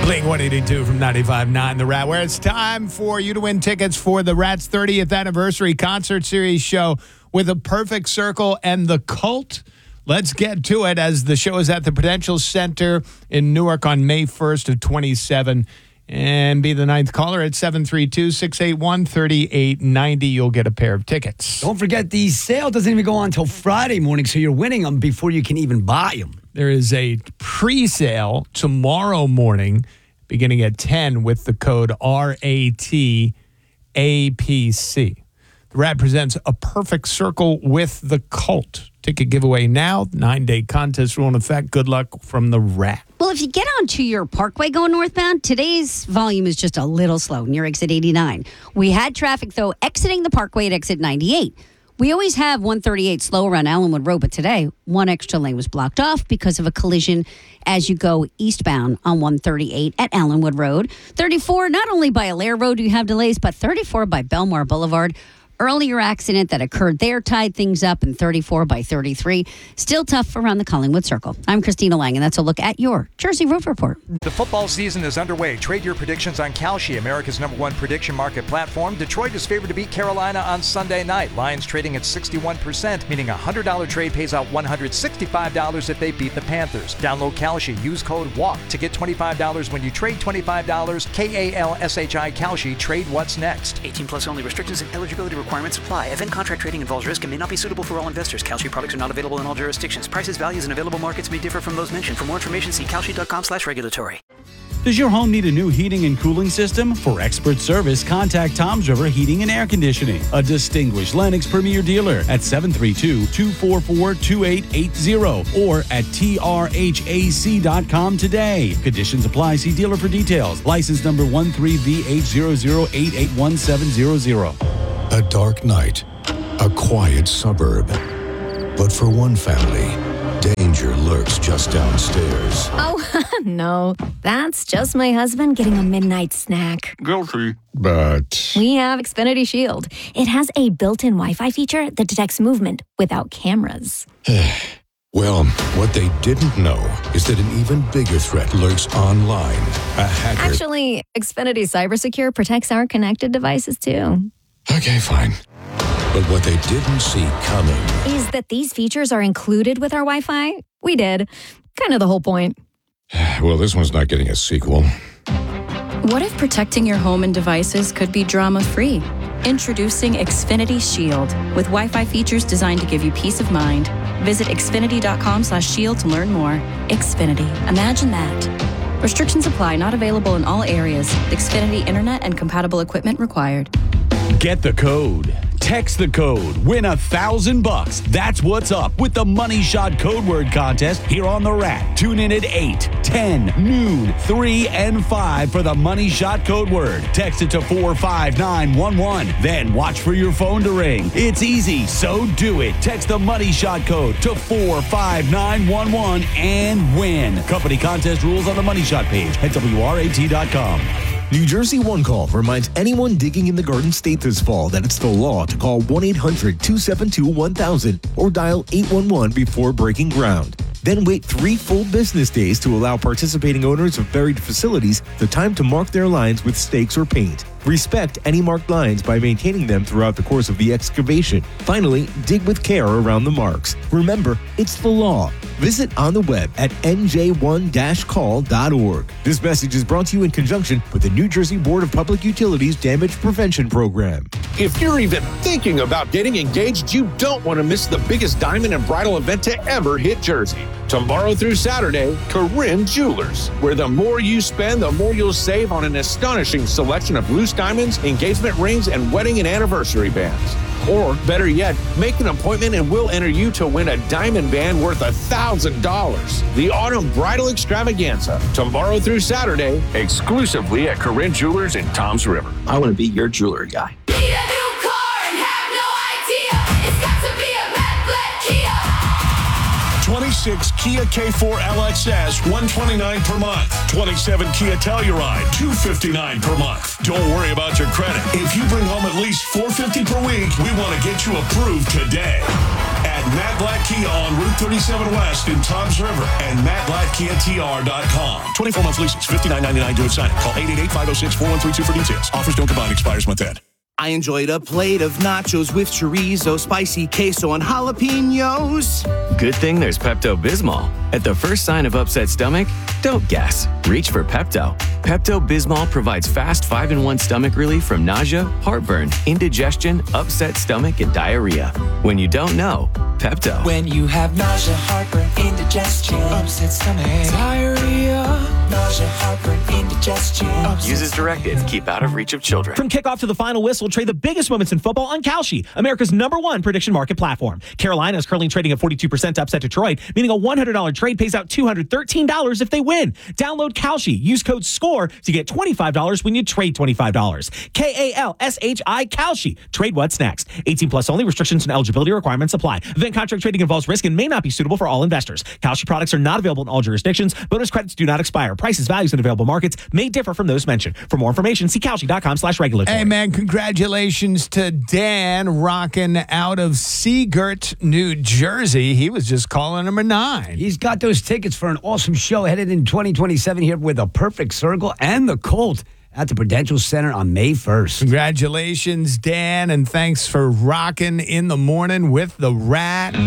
Blink 182 from 95.9 The Rat, where it's time for you to win tickets for the Rat's 30th anniversary concert series show with a Perfect Circle and the Cult. Let's get to it as the show is at the Prudential Center in Newark on May 1st of 27. And be the ninth caller at 732-681-3890. You'll get a pair of tickets. Don't forget, the sale doesn't even go on until Friday morning, so you're winning them before you can even buy them. There is a pre-sale tomorrow morning beginning at 10 with the code RATAPC. The Rat presents a Perfect Circle with the Cult. Ticket giveaway now. 9-day contest rule in effect. Good luck from the Rat. Well, if you get onto your Parkway going northbound, today's volume is just a little slow near exit 89. We had traffic, though, exiting the Parkway at exit 98. We always have 138 slow around Allenwood Road, but today, one extra lane was blocked off because of a collision as you go eastbound on 138 at Allenwood Road. 34, not only by Allaire Road do you have delays, but 34 by Belmar Boulevard. Earlier accident that occurred there tied things up, and 34 by 33. Still tough around the Collingwood Circle. I'm Christina Lang, and that's a look at your Jersey Road Report. The football season is underway. Trade your predictions on Kalshi, America's #1 prediction market platform. Detroit is favored to beat Carolina on Sunday night. Lions trading at 61%, meaning a $100 trade pays out $165 if they beat the Panthers. Download Kalshi. Use code WALK to get $25 when you trade $25. KALSHI Kalshi. Trade what's next. 18 plus only. Restrictions and eligibility requirements apply. Event contract trading involves risk and may not be suitable for all investors. Kalshi products are not available in all jurisdictions. Prices, values, and available markets may differ from those mentioned. For more information, see kalshi.com/regulatory. Does your home need a new heating and cooling system? For expert service, contact Tom's River Heating and Air Conditioning, a distinguished Lennox Premier dealer at 732-244-2880 or at trhac.com today. Conditions apply. See dealer for details. License number 13VH00881700. A dark night, a quiet suburb. But for one family, danger lurks just downstairs. Oh, no. That's just my husband getting a midnight snack. Guilty. But We have Xfinity Shield. It has a built-in Wi-Fi feature that detects movement without cameras. well, what they didn't know is that an even bigger threat lurks online. A hacker. Actually, Xfinity CyberSecure protects our connected devices, too. Okay, fine. But what they didn't see coming Is that these features are included with our Wi-Fi? We did. Kind of the whole point. Well, this one's not getting a sequel. What if protecting your home and devices could be drama-free? Introducing Xfinity Shield with Wi-Fi features designed to give you peace of mind. Visit xfinity.com/shield to learn more. Xfinity. Imagine that. Restrictions apply. Not available in all areas. Xfinity Internet and compatible equipment required. Get the code. Text the code. Win $1,000. That's what's up with the Money Shot Code Word Contest here on The Rat. Tune in at 8, 10, noon, 3, and 5 for the Money Shot Code Word. Text it to 45911. Then watch for your phone to ring. It's easy, so do it. Text the Money Shot Code to 45911 and win. Company contest rules on the Money Shot page at WRAT.com. New Jersey One Call reminds anyone digging in the Garden State this fall that it's the law to call 1-800-272-1000 or dial 811 before breaking ground. Then wait 3 full business days to allow participating owners of buried facilities the time to mark their lines with stakes or paint. Respect any marked lines by maintaining them throughout the course of the excavation. Finally, dig with care around the marks. Remember, it's the law. Visit on the web at nj1-call.org. This message is brought to you in conjunction with the New Jersey Board of Public Utilities Damage Prevention Program. If you're even thinking about getting engaged, you don't want to miss the biggest diamond and bridal event to ever hit Jersey. Tomorrow through Saturday, Corinne Jewelers, where the more you spend, the more you'll save on an astonishing selection of loose diamonds, engagement rings, and wedding and anniversary bands. Or, better yet, make an appointment and we'll enter you to win a diamond band worth $1,000. The Autumn Bridal Extravaganza, tomorrow through Saturday, exclusively at Corinne Jewelers in Toms River. I want to be your jewelry guy. 26 Kia K4 LXS, $129 per month. 27 Kia Telluride, $259 per month. Don't worry about your credit. If you bring home at least $450 per week, we want to get you approved today. at Matt Blatt Kia on Route 37 West in Toms River and MattBlattKiaTR.com. 24-month leases, $59.99 due at signing. Call 888-506-4132 for details. Offers don't combine, expires month end. I enjoyed a plate of nachos with chorizo, spicy queso, and jalapenos. Good thing there's Pepto-Bismol. At the first sign of upset stomach, don't guess. Reach for Pepto. Pepto-Bismol provides fast 5-in-1 stomach relief from nausea, heartburn, indigestion, upset stomach, and diarrhea. When you don't know, Pepto. When you have nausea, heartburn, indigestion, upset stomach, diarrhea, nausea, heartburn, indigestion. Use as directed. Keep out of reach of children. From kickoff to the final whistle, trade the biggest moments in football on Kalshi, America's #1 prediction market platform. Carolina is currently trading at 42% to upset Detroit, meaning a $100 trade pays out $213 if they win. Download Kalshi. Use code SCORE to get $25 when you trade $25. KALSHI Kalshi. Trade what's next. 18 plus only. Restrictions and eligibility requirements apply. Event contract trading involves risk and may not be suitable for all investors. Kalshi products are not available in all jurisdictions. Bonus credits do not expire. Prices, values, and available markets may differ from those mentioned. For more information, see Kalshi.com/regulatory. Hey, man, congratulations to Dan rocking out of Seagirt, New Jersey. He was just calling number 9. He's got those tickets for an awesome show headed in 2027 here with a Perfect Circle and the Colt at the Prudential Center on May 1st. Congratulations, Dan, and thanks for rocking in the morning with the Rat.